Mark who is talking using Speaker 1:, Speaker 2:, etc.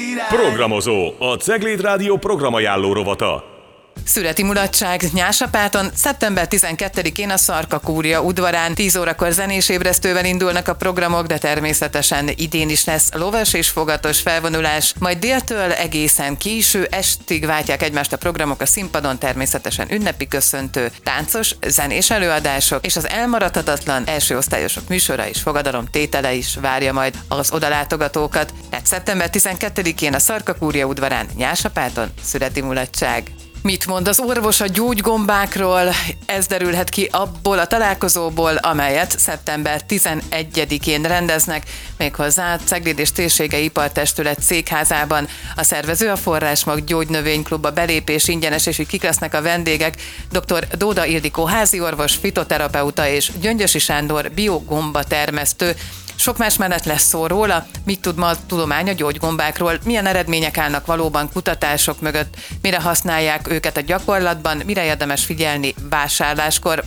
Speaker 1: Programozó, a Cegléd Rádió programajánló rovata.
Speaker 2: Születi mulatság Nyásapáton, szeptember 12-én a Szarka Kúria udvarán 10 órakor zenés ébresztővel indulnak a programok, de természetesen idén is lesz lovas és fogatos felvonulás, majd déltől egészen késő estig váltják egymást a programok a színpadon, természetesen ünnepi köszöntő, táncos, zenés előadások, és az elmaradhatatlan elsőosztályosok műsora és fogadalomtétele is várja majd az odalátogatókat. Tehát szeptember 12-én a Szarka Kúria udvarán Nyásapáton születi mulatság. Mit mond az orvos a gyógygombákról? Ez derülhet ki abból a találkozóból, amelyet szeptember 11-én rendeznek, méghozzá a Cegléd és Térsége Ipartestület székházában. A szervező a Forrásmag Gyógynövényklub, a belépés ingyenes, és hogy kik lesznek a vendégek: dr. Dóda Ildikó háziorvos, fitoterapeuta és Gyöngyösi Sándor biogomba termesztő. Sok más mellett lesz szó róla, mit tud ma a tudomány a gyógygombákról, milyen eredmények állnak valóban kutatások mögött, mire használják őket a gyakorlatban, mire érdemes figyelni vásárláskor,